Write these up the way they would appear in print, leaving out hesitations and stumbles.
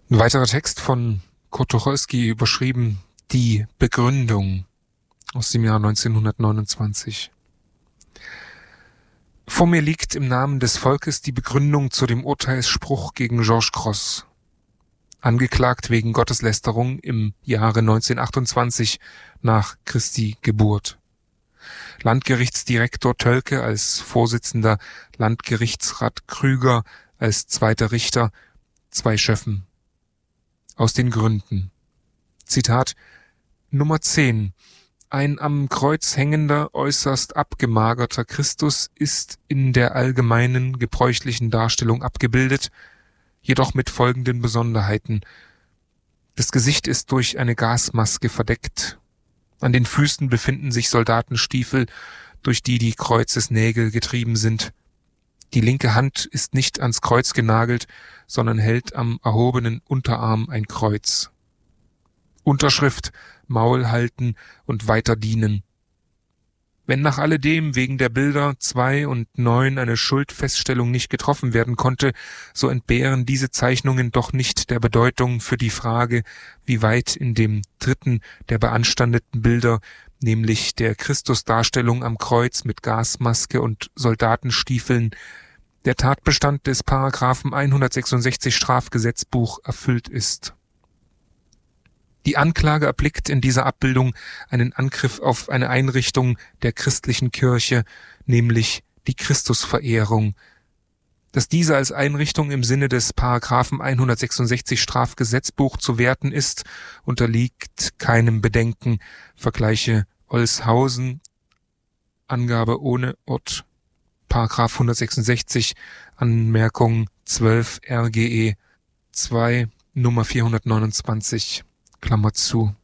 Ein weiterer Text von Kurt Tucholsky, überschrieben Die Begründung, aus dem Jahr 1929. Vor mir liegt im Namen des Volkes die Begründung zu dem Urteilsspruch gegen Georges Grosz, angeklagt wegen Gotteslästerung im Jahre 1928 nach Christi Geburt. Landgerichtsdirektor Tölke als Vorsitzender, Landgerichtsrat Krüger als zweiter Richter, 2 Schöffen. Aus den Gründen. Zitat Nummer 10. Ein am Kreuz hängender, äußerst abgemagerter Christus ist in der allgemeinen gebräuchlichen Darstellung abgebildet, jedoch mit folgenden Besonderheiten. Das Gesicht ist durch eine Gasmaske verdeckt. An den Füßen befinden sich Soldatenstiefel, durch die die Kreuzesnägel getrieben sind. Die linke Hand ist nicht ans Kreuz genagelt, sondern hält am erhobenen Unterarm ein Kreuz. Unterschrift: Maul halten und weiter dienen. Wenn nach alledem wegen der Bilder 2 und 9 eine Schuldfeststellung nicht getroffen werden konnte, so entbehren diese Zeichnungen doch nicht der Bedeutung für die Frage, wie weit in dem dritten der beanstandeten Bilder, nämlich der Christusdarstellung am Kreuz mit Gasmaske und Soldatenstiefeln, der Tatbestand des Paragraphen 166 Strafgesetzbuch erfüllt ist. Die Anklage erblickt in dieser Abbildung einen Angriff auf eine Einrichtung der christlichen Kirche, nämlich die Christusverehrung. Dass diese als Einrichtung im Sinne des Paragraphen 166 Strafgesetzbuch zu werten ist, unterliegt keinem Bedenken. Vergleiche Olshausen, Angabe ohne Ort, Paragraph 166, Anmerkung 12 RGE 2, Nummer 429, Klammer zu.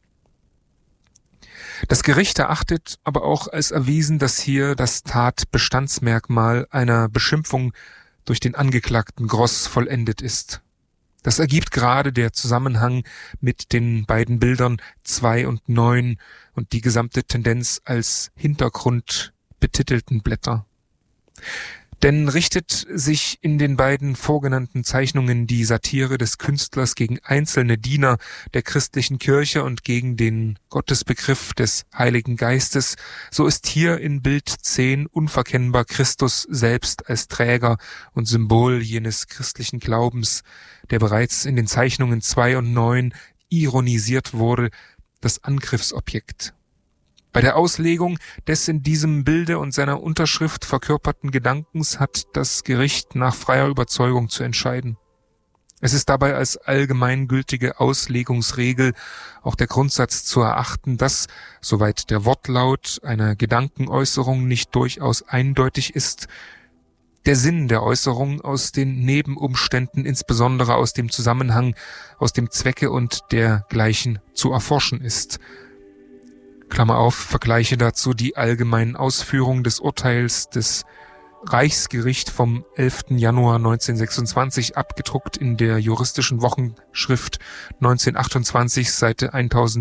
Das Gericht erachtet aber auch als erwiesen, dass hier das Tatbestandsmerkmal einer Beschimpfung durch den Angeklagten Grosz vollendet ist. Das ergibt gerade der Zusammenhang mit den beiden Bildern 2 und 9 und die gesamte Tendenz als Hintergrund betitelten Blätter. Denn richtet sich in den beiden vorgenannten Zeichnungen die Satire des Künstlers gegen einzelne Diener der christlichen Kirche und gegen den Gottesbegriff des Heiligen Geistes, so ist hier in Bild 10 unverkennbar Christus selbst als Träger und Symbol jenes christlichen Glaubens, der bereits in den Zeichnungen 2 und 9 ironisiert wurde, das Angriffsobjekt. Bei der Auslegung des in diesem Bilde und seiner Unterschrift verkörperten Gedankens hat das Gericht nach freier Überzeugung zu entscheiden. Es ist dabei als allgemeingültige Auslegungsregel auch der Grundsatz zu erachten, dass, soweit der Wortlaut einer Gedankenäußerung nicht durchaus eindeutig ist, der Sinn der Äußerung aus den Nebenumständen, insbesondere aus dem Zusammenhang, aus dem Zwecke und dergleichen zu erforschen ist. Klammer auf, Vergleiche dazu die allgemeinen Ausführungen des Urteils des Reichsgericht vom 11. Januar 1926, abgedruckt in der Juristischen Wochenschrift 1928, Seite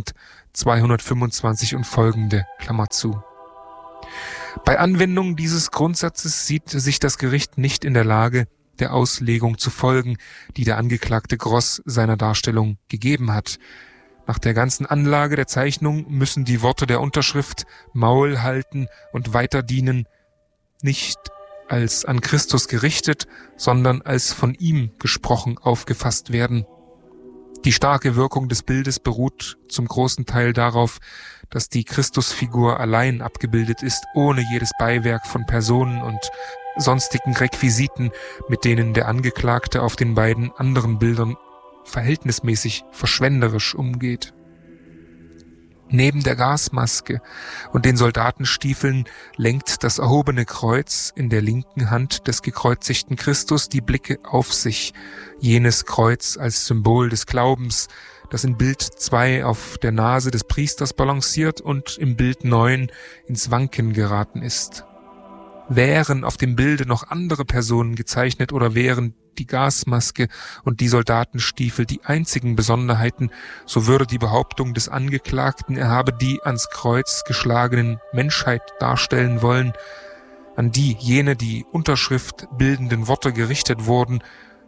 1225 und folgende, Klammer zu. Bei Anwendung dieses Grundsatzes sieht sich das Gericht nicht in der Lage, der Auslegung zu folgen, die der Angeklagte Grosz seiner Darstellung gegeben hat. Nach der ganzen Anlage der Zeichnung müssen die Worte der Unterschrift Maul halten und weiter dienen nicht als an Christus gerichtet, sondern als von ihm gesprochen aufgefasst werden. Die starke Wirkung des Bildes beruht zum großen Teil darauf, dass die Christusfigur allein abgebildet ist, ohne jedes Beiwerk von Personen und sonstigen Requisiten, mit denen der Angeklagte auf den beiden anderen Bildern verhältnismäßig verschwenderisch umgeht. Neben der Gasmaske und den Soldatenstiefeln lenkt das erhobene Kreuz in der linken Hand des gekreuzigten Christus die Blicke auf sich, jenes Kreuz als Symbol des Glaubens, das in Bild 2 auf der Nase des Priesters balanciert und im Bild 9 ins Wanken geraten ist. Wären auf dem Bilde noch andere Personen gezeichnet oder wären die Gasmaske und die Soldatenstiefel die einzigen Besonderheiten, so würde die Behauptung des Angeklagten, er habe die ans Kreuz geschlagenen Menschheit darstellen wollen, an die jene die Unterschrift bildenden Worte gerichtet wurden,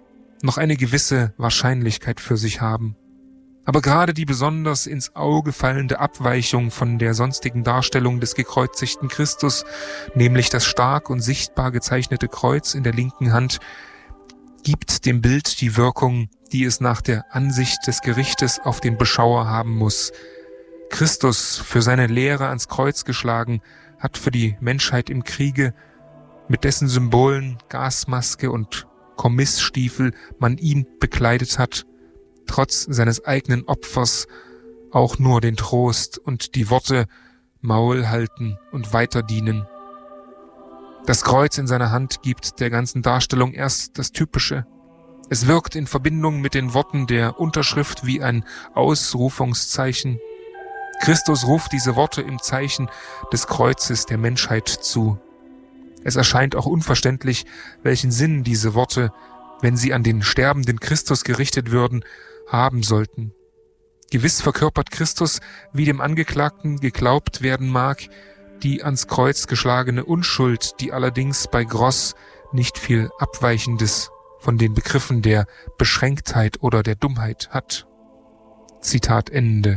noch eine gewisse Wahrscheinlichkeit für sich haben. Aber gerade die besonders ins Auge fallende Abweichung von der sonstigen Darstellung des gekreuzigten Christus, nämlich das stark und sichtbar gezeichnete Kreuz in der linken Hand, gibt dem Bild die Wirkung, die es nach der Ansicht des Gerichtes auf den Beschauer haben muss. Christus, für seine Lehre ans Kreuz geschlagen, hat für die Menschheit im Kriege, mit dessen Symbolen, Gasmaske und Kommissstiefel man ihn bekleidet hat, trotz seines eigenen Opfers auch nur den Trost und die Worte Maul halten und weiter dienen. Das Kreuz in seiner Hand gibt der ganzen Darstellung erst das Typische. Es wirkt in Verbindung mit den Worten der Unterschrift wie ein Ausrufungszeichen. Christus ruft diese Worte im Zeichen des Kreuzes der Menschheit zu. Es erscheint auch unverständlich, welchen Sinn diese Worte, wenn sie an den sterbenden Christus gerichtet würden, haben sollten. Gewiss verkörpert Christus, wie dem Angeklagten geglaubt werden mag, die ans Kreuz geschlagene Unschuld, die allerdings bei Gross nicht viel Abweichendes von den Begriffen der Beschränktheit oder der Dummheit hat. Zitat Ende.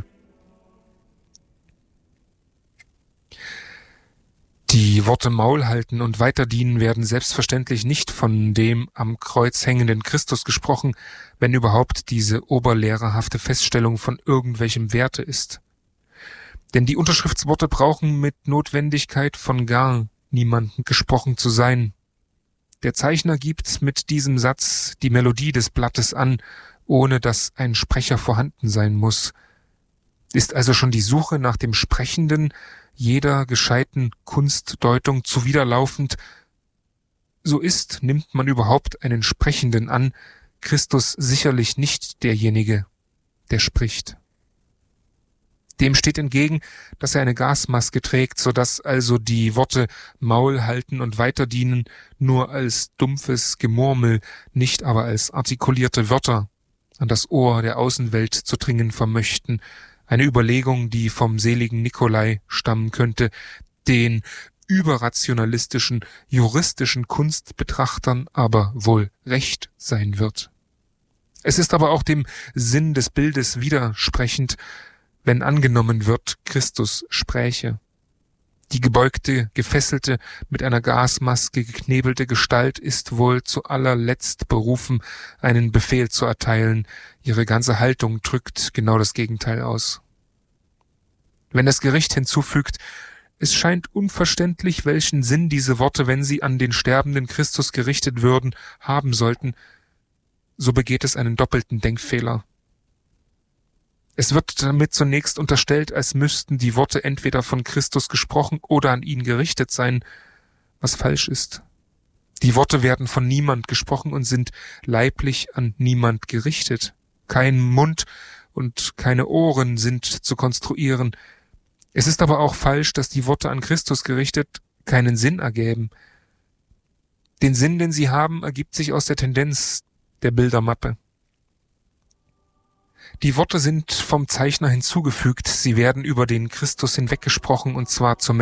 Die Worte Maul halten und weiterdienen werden selbstverständlich nicht von dem am Kreuz hängenden Christus gesprochen, wenn überhaupt diese oberlehrerhafte Feststellung von irgendwelchem Werte ist. Denn die Unterschriftsworte brauchen mit Notwendigkeit von gar niemandem gesprochen zu sein. Der Zeichner gibt mit diesem Satz die Melodie des Blattes an, ohne dass ein Sprecher vorhanden sein muss. Ist also schon die Suche nach dem Sprechenden jeder gescheiten Kunstdeutung zuwiderlaufend, so nimmt man überhaupt einen Sprechenden an, Christus sicherlich nicht derjenige, der spricht. Dem steht entgegen, dass er eine Gasmaske trägt, so dass also die Worte Maul halten und weiterdienen nur als dumpfes Gemurmel, nicht aber als artikulierte Wörter an das Ohr der Außenwelt zu dringen vermöchten, eine Überlegung, die vom seligen Nikolai stammen könnte, den überrationalistischen, juristischen Kunstbetrachtern aber wohl recht sein wird. Es ist aber auch dem Sinn des Bildes widersprechend, wenn angenommen wird, Christus spräche. Die gebeugte, gefesselte, mit einer Gasmaske geknebelte Gestalt ist wohl zu allerletzt berufen, einen Befehl zu erteilen. Ihre ganze Haltung drückt genau das Gegenteil aus. Wenn das Gericht hinzufügt, es scheint unverständlich, welchen Sinn diese Worte, wenn sie an den sterbenden Christus gerichtet würden, haben sollten, so begeht es einen doppelten Denkfehler. Es wird damit zunächst unterstellt, als müssten die Worte entweder von Christus gesprochen oder an ihn gerichtet sein, was falsch ist. Die Worte werden von niemand gesprochen und sind leiblich an niemand gerichtet. Kein Mund und keine Ohren sind zu konstruieren. Es ist aber auch falsch, dass die Worte an Christus gerichtet keinen Sinn ergäben. Den Sinn, den sie haben, ergibt sich aus der Tendenz der Bildermappe. Die Worte sind vom Zeichner hinzugefügt, sie werden über den Christus hinweggesprochen und zwar zur